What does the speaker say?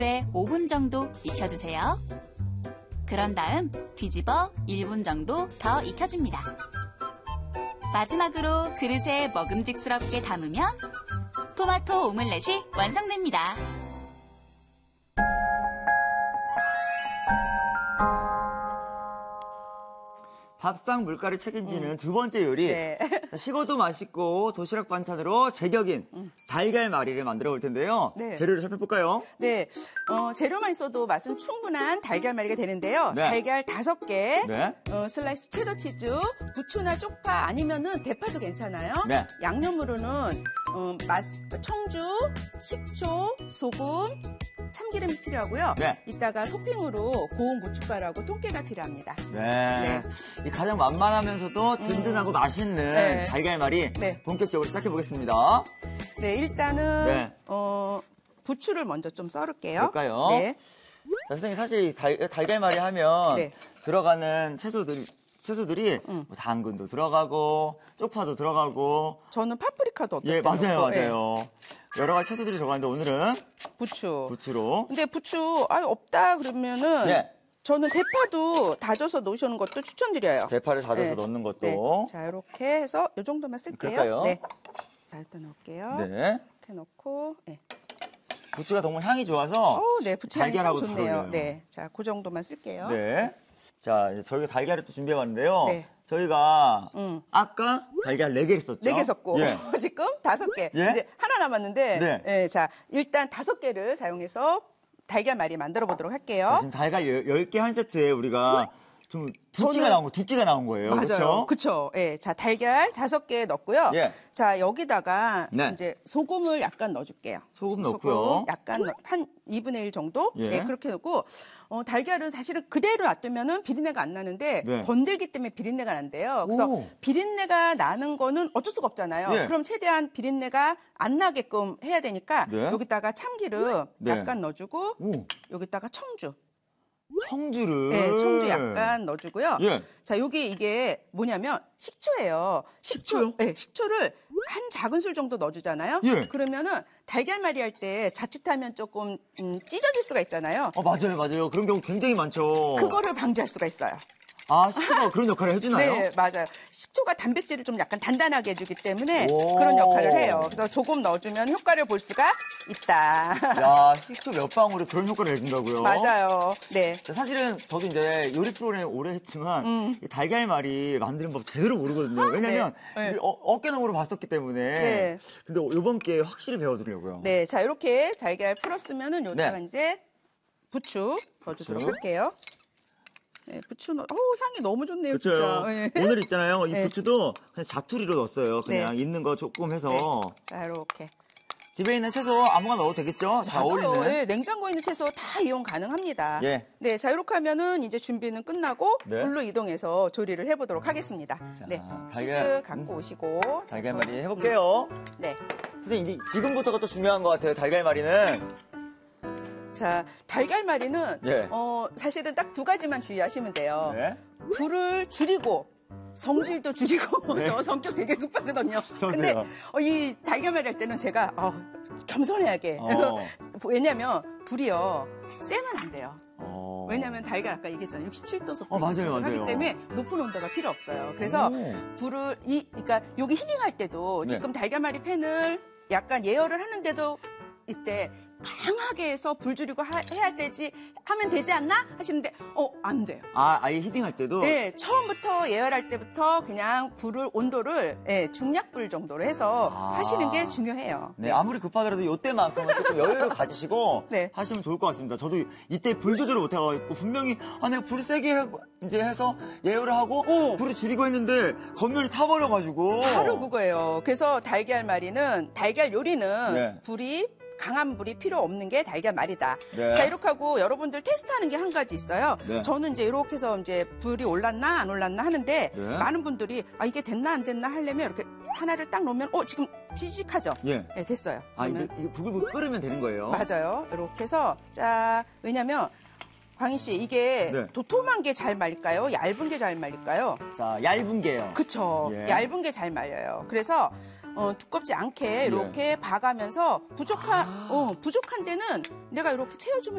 물에 5분 정도 익혀주세요. 그런 다음 뒤집어 1분 정도 더 익혀줍니다. 마지막으로 그릇에 먹음직스럽게 담으면 토마토 오믈렛이 완성됩니다. 밥상 물가를 책임지는 두 번째 요리. 네. 자, 식어도 맛있고 도시락 반찬으로 제격인 달걀말이를 만들어 볼 텐데요. 네. 재료를 살펴볼까요? 네, 재료만 있어도 맛은 충분한 달걀말이가 되는데요. 네. 달걀 5개, 네. 슬라이스 체더 치즈, 부추나 쪽파 아니면은 대파도 괜찮아요. 네. 양념으로는 청주, 식초, 소금, 참기름이 필요하고요. 네. 이따가 토핑으로 고운 고춧가루하고 통깨가 필요합니다. 네. 이 가장 만만하면서도 든든하고 맛있는 네. 달걀말이 네. 본격적으로 시작해 보겠습니다. 네, 일단은 네. 부추를 먼저 좀 썰을게요. 볼까요? 네. 자, 선생님 사실 달걀말이 하면 네. 들어가는 채소들이 뭐 당근도 들어가고 쪽파도 들어가고 저는 파프리카도 어떨 예, 때 맞아요, 넣고, 맞아요. 여러 가지 채소들이 들어가는데 오늘은 부추로. 근데 부추 없다 그러면은 네. 저는 대파도 다져서 넣으시는 것도 추천드려요. 대파를 다져서 네. 넣는 것도. 네. 자, 이렇게 해서 이 정도만 쓸게요. 그럴까요? 네. 자, 일단 넣을게요. 네. 이렇게 넣고, 네. 부추가 정말 향이 좋아서 네, 부추 향이 참 달걀하고 잘 좋네요. 어울려요. 네. 자, 그 정도만 쓸게요. 네. 자, 이제 저희가 달걀을 또 준비해 봤는데요. 네. 저희가 아까 달걀 4개를 썼죠. 4개 썼고 예. 지금 5개. 예? 이제 하나 남았는데 네. 예, 자, 일단 5개를 사용해서 달걀말이 만들어 보도록 할게요. 지금 달걀 10개 한 세트에 우리가 좀 저는- 두께가 나온 거예요. 맞아요. 그렇죠? 그렇죠. 예. 자, 달걀 5개 넣고요. 예. 자, 여기다가 네. 이제 소금을 약간 넣어줄게요. 소금 넣고요. 약간 한 2분의 1 정도? 예. 예, 그렇게 넣고, 달걀은 사실은 그대로 놔두면은 비린내가 안 나는데, 네. 건들기 때문에 비린내가 난대요. 그래서 오. 비린내가 나는 거는 어쩔 수가 없잖아요. 예. 그럼 최대한 비린내가 안 나게끔 해야 되니까, 네. 여기다가 참기름 네. 약간 넣어주고, 오, 여기다가 청주. 청주를. 네, 청주 약간 넣어주고요. 예. 자, 이게 뭐냐면 식초예요. 식초요? 네, 식초를 한 작은술 정도 넣어주잖아요. 예. 그러면은 달걀말이 할 때 자칫하면 조금 찢어질 수가 있잖아요. 맞아요, 맞아요. 그런 경우 굉장히 많죠. 그거를 방지할 수가 있어요. 식초가 그런 역할을 해주나요? 네, 맞아요. 식초가 단백질을 좀 약간 단단하게 해주기 때문에 오. 그런 역할을 해요. 그래서 조금 넣어주면 효과를 볼 수가 있다. 야, 식초 몇 방울이 그런 효과를 내준다고요? 맞아요. 네. 자, 사실은 저도 이제 요리 프로그램 오래 했지만 이 달걀말이 만드는 법 제대로 모르거든요. 왜냐면 네. 어깨너머로 봤었기 때문에. 네. 근데 이번 기회에 확실히 배워드리려고요. 네, 자, 이렇게 달걀 풀었으면은 여기다가 네. 이제 부추 넣어주도록 할게요. 네, 부추 향이 너무 좋네요, 그렇죠. 진짜. 네. 오늘 있잖아요. 이 네. 부추도 그냥 자투리로 넣었어요. 그냥 네. 있는 거 조금 해서. 네. 자, 이렇게. 집에 있는 채소 아무거나 넣어도 되겠죠? 잘 맞아요. 어울리는. 네, 냉장고에 있는 채소 다 이용 가능합니다. 예. 네, 자, 이렇게 하면은 이제 준비는 끝나고 네. 불로 이동해서 조리를 해보도록 하겠습니다. 자, 네, 달걀- 치즈 갖고 오시고. 달걀말이 해볼게요. 네. 선생님, 이제 지금부터가 또 중요한 것 같아요. 달걀말이는. 자, 달걀말이는 예. 사실은 딱 2가지만 주의하시면 돼요. 네. 불을 줄이고 성질도 줄이고 네. 저 성격 되게 급하거든요. 저도요. 근데 이 달걀말이 할 때는 제가 겸손해하게 왜냐면 불이요 세면 안 돼요. 왜냐면 달걀 아까 얘기했잖아요. 67도 속 맞아요. 하기 때문에 높은 온도가 필요 없어요. 그래서 불을 그러니까 여기 히딩할 때도 네. 지금 달걀말이 팬을 약간 예열을 하는데도 이때 강하게 해서 불 줄이고 해야 되지 하면 되지 않나 하시는데 안 돼요. 아예 히딩할 때도? 네, 처음부터 예열할 때부터 그냥 불을 온도를 중약불 정도로 해서 하시는 게 중요해요. 네, 아무리 급하더라도 이때만큼은 조금 여유를 가지시고 네. 하시면 좋을 것 같습니다. 저도 이때 불 조절을 못 해가지고 분명히 내가 불을 세게 이제 해서 예열을 하고 불을 줄이고 했는데 겉면이 타버려가지고 바로 그거예요. 그래서 달걀 요리는 네. 강한 불이 필요 없는 게 달걀말이다. 네. 자, 이렇게 하고 여러분들 테스트하는 게 한 가지 있어요. 네. 저는 이제 이렇게 해서 이제 불이 올랐나 안 올랐나 하는데 네. 많은 분들이 이게 됐나 안 됐나 하려면 이렇게 하나를 딱 놓으면 지금 찌직하죠? 예. 네, 됐어요. 이제 부글부글 끓으면 되는 거예요. 맞아요. 이렇게 해서 왜냐면 광희 씨 이게 네. 도톰한 게 잘 말릴까요? 얇은 게 잘 말릴까요? 자, 얇은 게요. 그쵸. 예. 얇은 게 잘 말려요. 그래서 두껍지 않게 이렇게 봐가면서 부족한 데는 내가 이렇게 채워주면